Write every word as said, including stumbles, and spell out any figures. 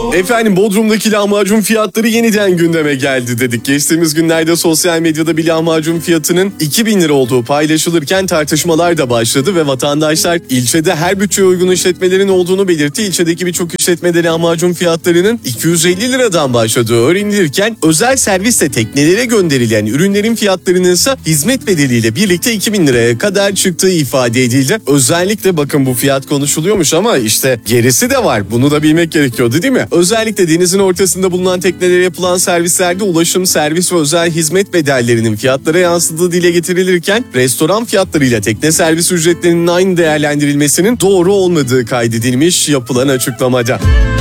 Efendim Bodrum'daki lahmacun fiyatları yeniden gündeme geldi dedik. Geçtiğimiz günlerde sosyal medyada bir lahmacun fiyatının iki bin lira olduğu paylaşılırken tartışmalar da başladı ve vatandaşlar ilçede her bütçeye uygun işletmelerin olduğunu belirtti. İlçedeki birçok işletmede lahmacun fiyatlarının iki yüz elli liradan başladığı öğrenilirken özel servisle teknelere gönderilen ürünlerin fiyatlarının ise hizmet bedeliyle birlikte iki bin liraya kadar çıktığı ifade edildi. Özellikle bakın bu fiyat konuşuluyormuş ama işte gerisi de var. Bunu da bilmek gerekiyordu değil mi? Özellikle denizin ortasında bulunan teknelere yapılan servislerde ulaşım, servis ve özel hizmet bedellerinin fiyatlara yansıdığı dile getirilirken restoran fiyatlarıyla tekne servis ücretlerinin aynı değerlendirilmesinin doğru olmadığı kaydedilmiş yapılan açıklamada.